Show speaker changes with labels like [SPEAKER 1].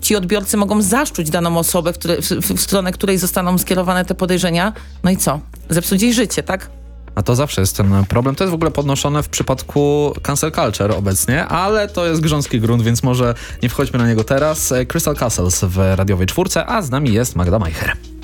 [SPEAKER 1] ci odbiorcy mogą zaszczuć daną osobę, w stronę której zostaną skierowane te podejrzenia. No i co? Zepsuć jej życie, tak?
[SPEAKER 2] A to zawsze jest ten problem. To jest w ogóle podnoszone w przypadku cancel culture obecnie, ale to jest grząski grunt, więc może nie wchodźmy na niego teraz. Crystal Castles w radiowej czwórce, a z nami jest Magda Majcher.